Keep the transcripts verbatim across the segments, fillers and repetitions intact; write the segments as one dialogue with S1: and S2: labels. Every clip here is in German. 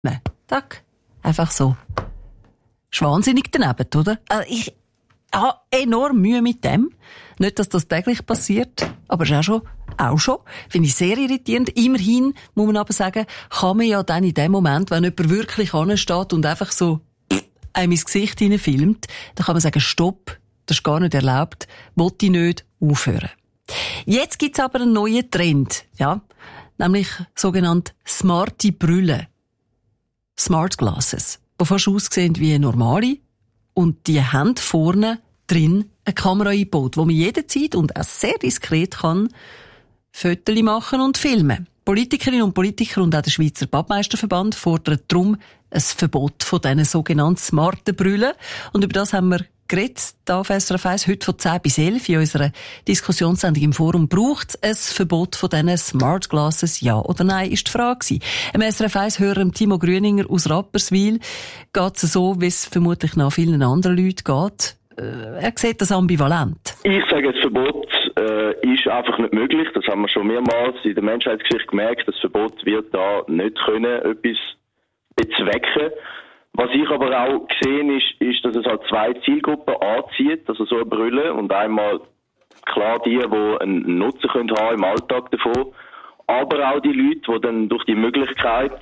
S1: Tack. Einfach so. Ist wahnsinnig daneben, oder? Also ich habe enorm Mühe mit dem. Nicht, dass das täglich passiert, aber ist auch schon, auch schon. Finde ich sehr irritierend. Immerhin, muss man aber sagen, kann man ja dann in dem Moment, wenn jemand wirklich ansteht und einfach so einem ins Gesicht hineinfilmt, dann kann man sagen, stopp, das ist gar nicht erlaubt, wollte ich nicht, aufhören. Jetzt gibt's aber einen neuen Trend, ja, nämlich sogenannte smarte Brille. Smart Glasses, die fast aussehen wie normale und die haben vorne drin eine Kamera eingebaut, wo man jederzeit und auch sehr diskret kann Fotos machen und filmen. Politikerinnen und Politiker und auch der Schweizer Badmeisterverband fordern darum ein Verbot von diesen sogenannten smarten Brillen. Und über das haben wir geredet, hier auf S R F eins, heute von zehn bis elf in unserer Diskussionssendung im Forum. Braucht es ein Verbot von diesen Smart Glasses, ja oder nein, ist die Frage. Im S R F eins-Hörer Timo Grüninger aus Rapperswil geht es so, wie es vermutlich noch vielen anderen Leuten geht. Er sieht das ambivalent.
S2: Ich sage, das Verbot äh, ist einfach nicht möglich. Das haben wir schon mehrmals in der Menschheitsgeschichte gemerkt. Das Verbot wird da nicht können, etwas bezwecken. Was ich aber auch gesehen ist, ist, dass es halt zwei Zielgruppen anzieht, also so eine Brille. Und einmal klar die, die einen Nutzen können haben im Alltag davon, aber auch die Leute, die dann durch die Möglichkeit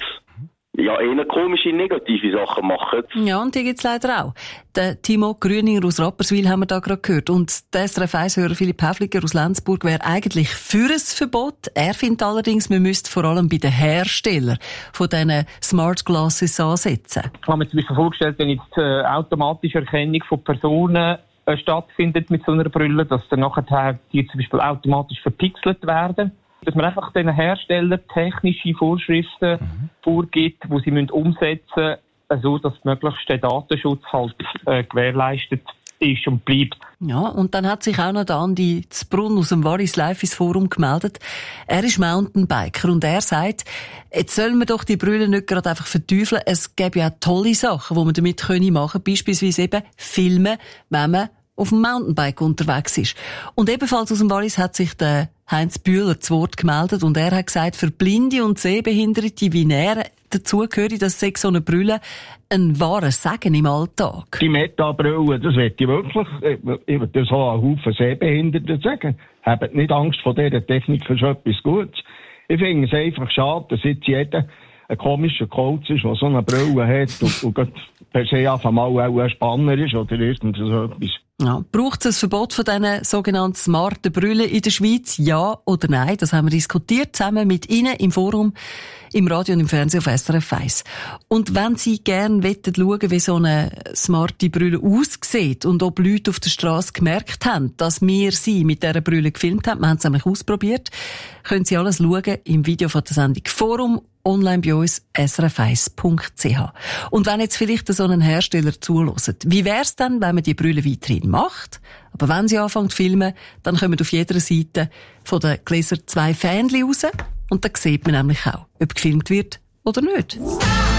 S2: ja eher komische, negative Sachen machen.
S1: Ja, und die gibt's leider auch. Der Timo Grüninger aus Rapperswil haben wir da gerade gehört. Und der S R F eins-Hörer Philipp Häfliger aus Lenzburg wäre eigentlich für ein Verbot. Er findet allerdings, man müsste vor allem bei den Herstellern von diesen Smart Glasses ansetzen.
S3: Ich habe mir zum Beispiel vorgestellt, wenn jetzt äh, automatische Erkennung von Personen äh, stattfindet mit so einer Brille, dass dann nachher die zum Beispiel automatisch verpixelt werden. Dass man einfach den Herstellern technische Vorschriften mhm. vorgibt, die sie müssen umsetzen müssen, so dass möglichst der Datenschutz halt äh, gewährleistet ist und bleibt.
S1: Ja, und dann hat sich auch noch der Andi Zbrunn aus dem Wallis Live ins Forum gemeldet. Er ist Mountainbiker und er sagt, jetzt sollen wir doch die Brille nicht gerade einfach verteufeln. Es gäbe ja auch tolle Sachen, die man damit machen können. Beispielsweise eben filmen, wenn man auf dem Mountainbike unterwegs ist. Und ebenfalls aus dem Wallis hat sich der Heinz Bühler zu Wort gemeldet und er hat gesagt, für Blinde und Sehbehinderte wie er dazugehöre, dass so eine Brille ein wahres Segen im Alltag.
S4: Die Meta-Brille, das möchte ich wirklich, ich würde das auch einen Haufen Sehbehinderten sagen. Habt nicht Angst vor dieser Technik, für etwas Gutes. Ich finde es einfach schade, dass jetzt jeder ein komischer Coach ist, der so eine Brille hat und, und per se einfach mal auch ein Spanner ist oder irgend so etwas.
S1: Ja. Braucht es ein Verbot von diesen sogenannten smarten Brillen in der Schweiz? Ja oder nein? Das haben wir diskutiert, zusammen mit Ihnen im Forum, im Radio und im Fernsehen auf S R F eins. Und wenn Sie gerne schauen, wie so eine smarte Brille aussieht und ob Leute auf der Straße gemerkt haben, dass wir sie mit dieser Brille gefilmt haben, wir haben es nämlich ausprobiert, können Sie alles schauen im Video von der Sendung Forum, online bei uns, s r f eins punkt c h. Und wenn jetzt vielleicht so einen Hersteller zuhört, wie wär's denn, wenn man die Brille weiterhin macht? Aber wenn sie anfangen zu filmen, dann kommen auf jeder Seite von den Gläsern zwei Fähnchen raus und dann sieht man nämlich auch, ob gefilmt wird oder nicht.